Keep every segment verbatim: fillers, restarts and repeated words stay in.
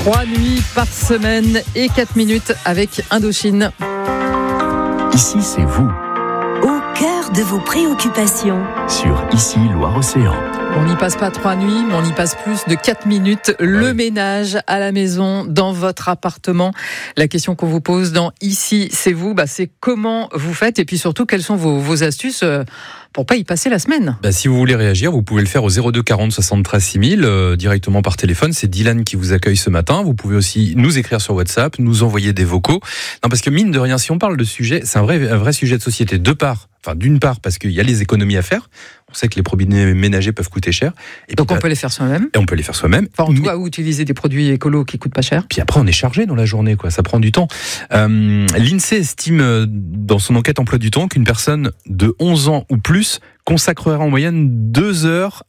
Trois nuits par semaine et quatre minutes avec Indochine. Ici, c'est vous. Au cœur de vos préoccupations. Sur Ici, Loire-Océan. On n'y passe pas trois nuits, mais on y passe plus de quatre minutes. Le ouais. ménage à la maison, dans votre appartement. La question qu'on vous pose dans Ici, c'est vous, bah, c'est comment vous faites et puis surtout, quelles sont vos, vos astuces pour pas y passer la semaine. Bah, si vous voulez réagir, vous pouvez le faire au zéro deux quarante soixante-treize six mille euh, directement par téléphone. C'est Dylan qui vous accueille ce matin. Vous pouvez aussi nous écrire sur WhatsApp, nous envoyer des vocaux. Non, parce que mine de rien, si on parle de sujet, c'est un vrai, un vrai sujet de société. De part, enfin d'une part parce qu'il y a les économies à faire. On sait que les produits ménagers peuvent coûter cher. Et Donc on peut les faire soi-même. Et on peut les faire soi-même. Enfin, en tout cas, ou utiliser des produits écolos qui coûtent pas cher. Puis après, on est chargé dans la journée, quoi. Ça prend du temps. Euh, L'INSEE estime dans son enquête emploi du temps qu'une personne de onze ans ou plus consacrera en moyenne deux heures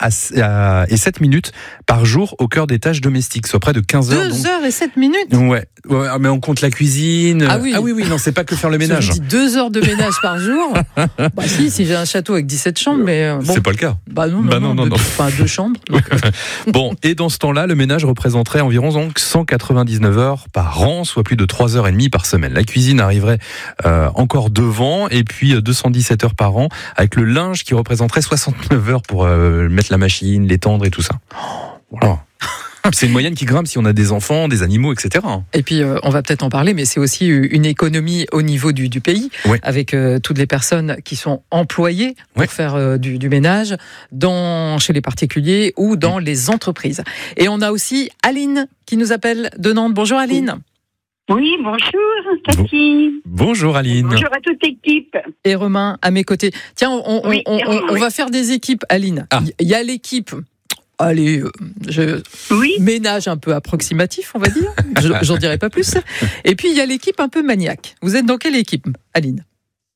et sept minutes par jour au cœur des tâches domestiques, soit près de quinze heures. deux heures et sept minutes Ouais. ouais, mais on compte la cuisine. Ah oui, ah oui, oui, non, c'est pas que faire le ménage. Je dis deux heures de ménage par jour. Bah si, si j'ai un château avec dix-sept chambres, mais bon. C'est pas le cas. Bah non, non, bah non, non, non, deux, non. Enfin, deux chambres. Donc. Bon, et dans ce temps-là, le ménage représenterait environ donc cent quatre-vingt-dix-neuf heures par an, soit plus de trois heures trente par semaine. La cuisine arriverait euh, encore devant, et puis deux cent dix-sept heures par an, avec le linge qui représenterait soixante-neuf heures pour euh, mettre la machine, l'étendre et tout ça. Voilà. C'est une moyenne qui grimpe si on a des enfants, des animaux, et cetera. Et puis, euh, on va peut-être en parler, mais c'est aussi une économie au niveau du, du pays, ouais. avec euh, toutes les personnes qui sont employées pour ouais. faire euh, du, du ménage dans, chez les particuliers ou dans mmh. les entreprises. Et on a aussi Aline qui nous appelle de Nantes. Bonjour Aline. Oui, bonjour Cathy. Bonjour Aline. Bonjour à toute l'équipe. Et Romain à mes côtés. Tiens, on, on, oui, on, on, on oui. va faire des équipes, Aline. Il ah. y a l'équipe... Allez, je oui. ménage un peu approximatif, on va dire. Je, j'en dirai pas plus. Et puis, il y a l'équipe un peu maniaque. Vous êtes dans quelle équipe, Aline ?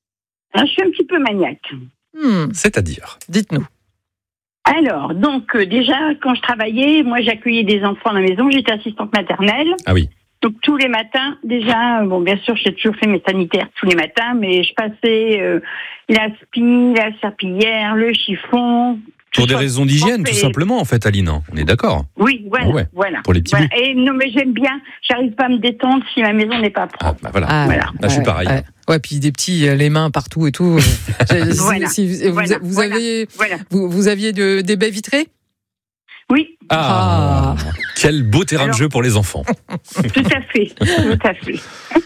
Je suis un petit peu maniaque. Hmm. C'est-à-dire ? Dites-nous. Alors, donc, euh, déjà, quand je travaillais, moi, j'accueillais des enfants à la maison. J'étais assistante maternelle. Ah oui. Donc, tous les matins, déjà, bon, bien sûr, j'ai toujours fait mes sanitaires tous les matins, mais je passais euh, la spie, la serpillière, le chiffon... Pour des raisons d'hygiène, tout simplement, en fait, Aline. On est d'accord. Oui, voilà, ouais, voilà. Pour les petits voilà. bouts. Et non, mais j'aime bien. J'arrive pas à me détendre si ma maison n'est pas propre. Ah, bah voilà. Ah, voilà. Là, ouais, je suis pareil. Ouais. ouais, puis des petits, les mains partout et tout. voilà. Si, si, voilà. Vous, vous voilà. avez, voilà. vous, vous aviez de, des baies vitrées ? Oui. Ah, ah. Quel beau terrain Alors, de jeu pour les enfants. Tout à fait, tout à fait.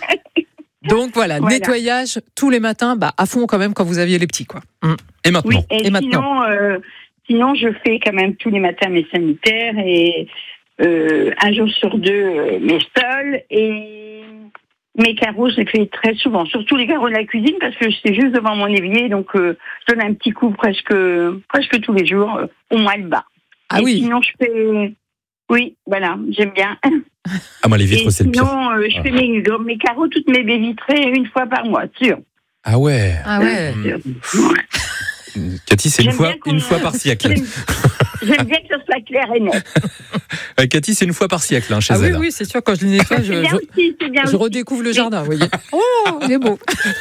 Donc voilà, voilà, nettoyage tous les matins, bah à fond quand même quand vous aviez les petits, quoi. Mmh. Et maintenant. Oui, et, et sinon, maintenant. Euh, Sinon, je fais quand même tous les matins mes sanitaires et euh, un jour sur deux euh, mes sols et mes carreaux, je les fais très souvent. Surtout les carreaux de la cuisine parce que c'est juste devant mon évier, donc euh, je donne un petit coup presque presque tous les jours, euh, au moins le bas. Ah et oui. Sinon, je fais, oui, voilà, j'aime bien. Ah moi les vitres et c'est le pire. Sinon, euh, je ah. fais mes, mes carreaux, toutes mes baies vitrées une fois par mois, sûr. Ah ouais. Ah ouais. Sûr. Ouais. Cathy, c'est une fois, une fois par siècle. J'aime, j'aime bien que ça soit clair et net. euh, Cathy, c'est une fois par siècle hein, chez ah elle. Ah oui, oui, c'est sûr, quand je les nettoie, je, bien je, aussi, bien je redécouvre le jardin, vous voyez. Oh, il est beau.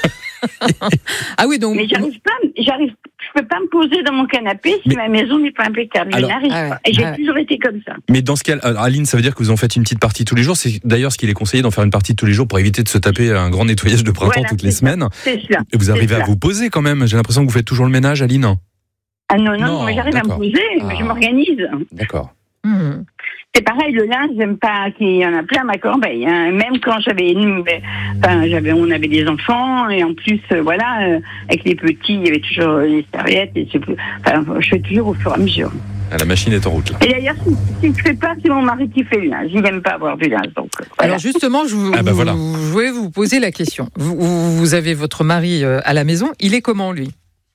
Ah oui, donc... Mais j'arrive pas, j'arrive, je peux pas me poser dans mon canapé si mais... ma maison n'est pas impeccable. Alors, je n'arrive ah ouais, pas. Et j'ai ah ouais. toujours été comme ça. Mais dans ce cas, Aline, ça veut dire que vous en faites une petite partie tous les jours. C'est d'ailleurs ce qu'il est conseillé d'en faire une partie tous les jours pour éviter de se taper un grand nettoyage de printemps voilà, toutes les ça. semaines. C'est cela. Et vous arrivez c'est à cela. vous poser quand même. J'ai l'impression que vous faites toujours le ménage, Aline. Ah non, non, non moi j'arrive d'accord. à me poser, ah. je m'organise. D'accord. Mmh. C'est pareil, le linge, j'aime pas qu'il y en a plein à ma corbeille. Hein. Même quand j'avais, enfin, j'avais, on avait des enfants et en plus, euh, voilà, euh, avec les petits, il y avait toujours les serviettes. Et c'est, enfin, je fais toujours au fur et à mesure. Ah, la machine est en route là. Et d'ailleurs, si, si je fais pas, c'est mon mari qui fait le linge. Il n'aime pas avoir du linge, donc. Voilà. Alors justement, je, vous, ah bah voilà. vous, je voulais vous poser la question. Vous, vous avez votre mari à la maison. Il est comment lui ?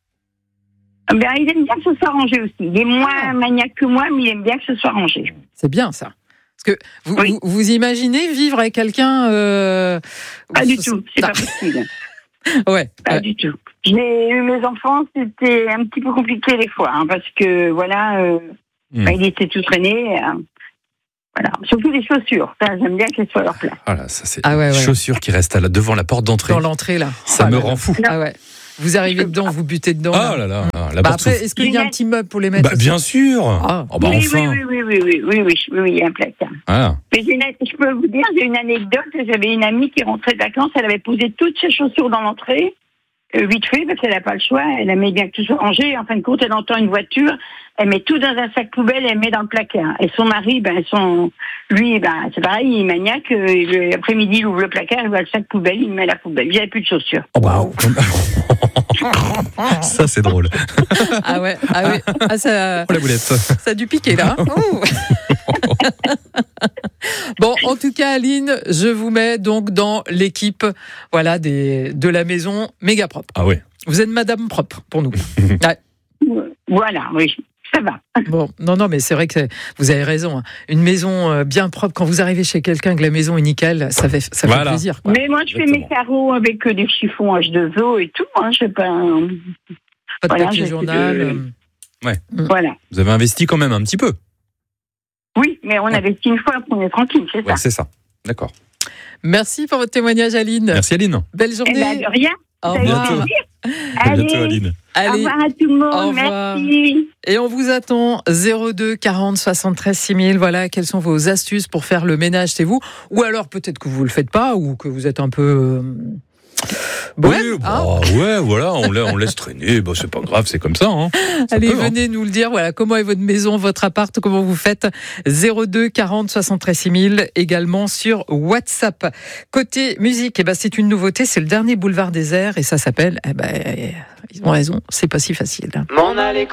Ben, il aime bien que ce soit rangé aussi. Il est moins ah. maniaque que moi, mais il aime bien que ce soit rangé. C'est bien ça. Parce que vous, oui. vous, vous imaginez vivre avec quelqu'un euh... Pas du tout, c'est non. pas possible. ouais. Pas ouais. du tout. J'ai eu mes enfants, c'était un petit peu compliqué des fois, hein, parce que voilà, euh, mmh. ben, il était tout traîné. Hein. Voilà. Surtout les chaussures. Ça, j'aime bien qu'elles soient à leur place. Voilà, ça c'est ah ouais, les ouais. chaussures qui restent à la, devant la porte d'entrée. Dans l'entrée là. Ça oh, me là, rend fou. Ah ouais. Vous arrivez dedans, vous butez dedans. Ah là. là là, la Bah porte après, s'ouvre. est-ce qu'il y a un petit meuble pour les mettre Bah, bien sûr. Ah. Oh, bah, oui, enfin. oui, oui, oui, oui, oui, oui, oui, oui, il y a un placard. Voilà. Mais j'ai une- je peux vous dire, j'ai une anecdote. J'avais une amie qui rentrait de vacances, elle avait posé toutes ses chaussures dans l'entrée, euh, vite fait, parce qu'elle n'a pas le choix. Elle aimait bien que tout soit rangé. En fin de compte, elle entend une voiture, elle met tout dans un sac poubelle et elle met dans le placard. Et son mari, ben, son, lui, ben, c'est pareil, il est maniaque. Euh, l'après-midi, il ouvre le placard, il voit le sac poubelle, il le met à la poubelle. Il n'y avait plus de chaussures. Oh, waouh. Ça, c'est drôle. Ah ouais, ah ouais. Ah, ça, Oh, la boulette. ça a dû piquer là. hein. Ouh. Bon, en tout cas, Aline, je vous mets donc dans l'équipe, voilà, des, de la maison méga propre. Ah ouais. Vous êtes Madame propre pour nous. Ouais. Voilà, oui, ça va. Bon, non, non, mais c'est vrai que vous avez raison. hein. Une maison euh, bien propre, quand vous arrivez chez quelqu'un que la maison est nickel, ça fait, ça fait Voilà. plaisir. Quoi. Mais moi, je fais Exactement. mes carreaux avec euh, des chiffons H deux O et tout. Hein, je sais pas. euh, Pas de voilà, papier je- journal. je- euh, Voilà. Vous avez investi quand même un petit peu. Oui, mais on avait une fois pour est tranquille, c'est ça. Ouais, c'est ça. D'accord. Merci pour votre témoignage, Aline. Merci Aline. Belle Eh journée. ben, de rien. Au Ça fait revoir. bientôt. plaisir. À Allez, bientôt Aline. au Allez, revoir à tout le monde. Au revoir. Merci. et on vous attend zéro deux quarante soixante-treize six mille. Voilà, quelles sont vos astuces pour faire le ménage chez vous? Ou alors peut-être que vous le faites pas ou que vous êtes un peu euh, bohème, oui, hein. bah, ouais, voilà, on, la- on laisse traîner. Bah, c'est pas grave, c'est comme ça. Hein. Ça Allez, peut, hein. venez nous le dire. Voilà, comment est votre maison, votre appart, comment vous faites? zéro deux quarante soixante-treize six mille, également sur WhatsApp. Côté musique, eh ben, c'est une nouveauté, c'est le dernier Boulevard Désert et ça s'appelle, eh ben, ils ont raison, c'est pas si facile. M'en aller